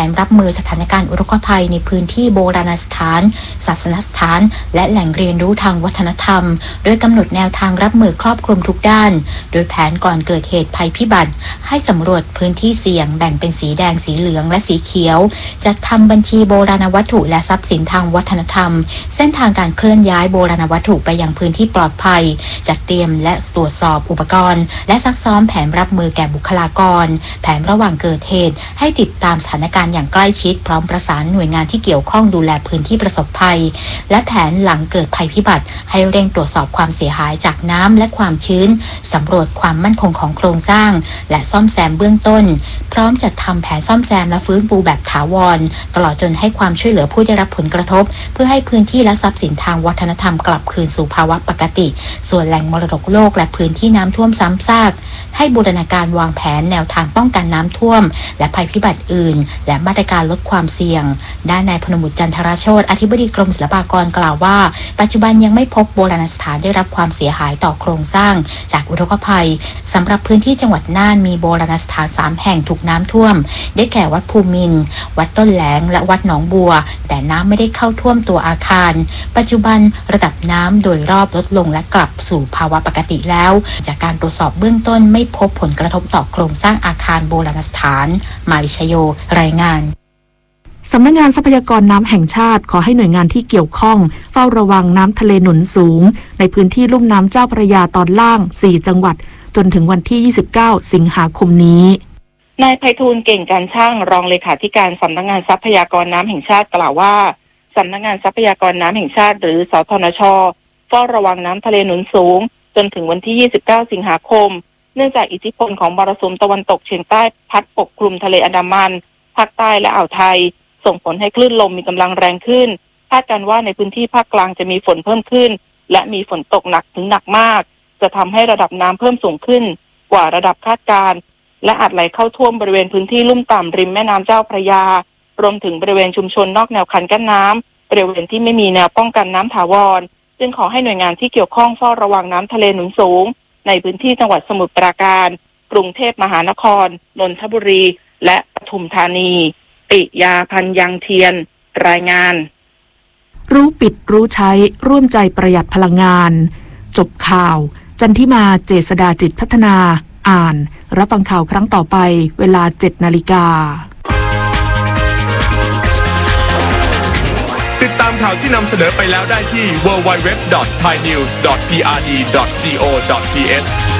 นรับมือสถานการณ์อุทกภัยในพื้นที่โบราณสถานศาสนสถานและแหล่งเรียนรู้ทางวัฒนธรรมโดยกำหนดแนวทางรับมือครอบคลุมทุกด้านโดยแผนก่อนเกิดเหตุภัยพิบัติให้สำรวจพื้นที่เสี่ยงแบ่งเป็นสีแดงสีเหลืองและสีเขียวจัดทำบัญชีโบราณวัตถุและทรัพย์สินทางวัฒนธรรมเส้นทางการเคลื่อนย้ายโบราณวัตถุไปยังพื้นที่ปลอดภัยจัดเตรียมและตรวจสอบอุปกรณ์และซักซ้อมแผนรับมือแก่บุคลากรแผนระหว่างเกิดเหตุให้ติดตามสถานการณ์อย่างใกล้ชิดพร้อมประสานหน่วยงานที่เกี่ยวข้องดูแลพื้นที่ประสบภัยและแผนหลังเกิดภัยพิบัติให้เร่งตรวจสอบความเสียหายจากน้ำและความชื้นสำรวจความมั่นคงของโครงสร้างและซ่อมแซมเบื้องต้นพร้อมจัดทำแผนซ่อมแซมและฟื้นฟูแบบถาวรตลอดจนให้ความช่วยเหลือผู้ได้รับผลกระทบเพื่อให้พื้นที่และทรัพย์สินทางวัฒนธรรมกลับคืนสู่ภาวะปกติส่วนแหล่งมรดกโลกและพื้นที่น้ำท่วมซ้ำซากให้บูรณาการวางแผนแนวทางป้องกันน้ำท่วมและภัยพิบัติอื่นและมาตรการลดความเสี่ยงด้านนายพนมบุตรจันทรโชติอธิบดีกรมศิลปากรกล่าวว่าปัจจุบันยังไม่พบโบราณสถานได้รับความเสียหายต่อโครงสร้างจากอุทกภัยสำหรับพื้นที่จังหวัดน่านมีโบราณสถาน3แห่งถูกน้ำท่วมได้แก่วัดภูมินทร์วัดต้นแหลงและวัดหนองบัวแต่น้ำไม่ได้เข้าท่วมตัวอาคารปัจจุบันระดับน้ำโดยรอบลดลงและกลับสู่ภาวะปกติแล้วจากการตรวจสอบเบื้องต้นไม่พบผลกระทบต่อโครงสร้างอาคารโบราณสถานมาริชโยรายงานสำนักงานทรัพยากรน้ำแห่งชาติขอให้หน่วยงานที่เกี่ยวข้องเฝ้าระวังน้ำทะเลหนุนสูงในพื้นที่ลุ่มน้ำเจ้าพระยาตอนล่าง4จังหวัดจนถึงวันที่29สิงหาคมนี้นายไพฑูรย์เก่งการช่างรองเลขาธิการสำนักงานทรัพยากรน้ำแห่งชาติกล่าวว่าสำนักงานทรัพยากรน้ำแห่งชาติหรือสทนช.เฝ้าระวังน้ำทะเลหนุนสูงจนถึงวันที่29สิงหาคมเนื่องจากอิทธิพลของมรสุมตะวันตกเฉียงใต้พัดปกคลุมทะเลอันดามันภาคใต้และอ่าวไทยส่งผลให้คลื่นลมมีกำลังแรงขึ้นคาดการณ์ว่าในพื้นที่ภาคกลางจะมีฝนเพิ่มขึ้นและมีฝนตกหนักถึงหนักมากจะทำให้ระดับน้ำเพิ่มสูงขึ้นกว่าระดับคาดการณ์และอาจไหลเข้าท่วมบริเวณพื้นที่ลุ่มต่ำริมแม่น้ำเจ้าพระยารวมถึงบริเวณชุมชนนอกแนวคันกั้นน้ำบริเวณที่ไม่มีแนวป้องกันน้ำถาวรจึงขอให้หน่วยงานที่เกี่ยวข้องเฝ้าระวังน้ำทะเลหนุนสูงในพื้นที่จังหวัดสมุทรปราการกรุงเทพมหานครนนทบุรีและปทุมธานีปิยาพันธ์ยังเทียนรายงานรู้ปิดรู้ใช้ร่วมใจประหยัดพลังงานจบข่าวจันทิมาเจษฎาจิตพัฒนาอ่านรับฟังข่าวครั้งต่อไปเวลา 7:00 น. ติดตามข่าวที่นำเสนอไปแล้วได้ที่ www.thainews.prd.go.th